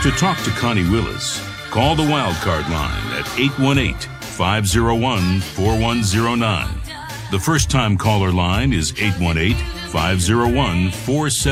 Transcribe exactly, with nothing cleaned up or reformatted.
To talk to Connie Willis, call the Wildcard line at eight one eight, five oh one, four one oh nine. The first-time caller line is eight one eight, five oh one, four seven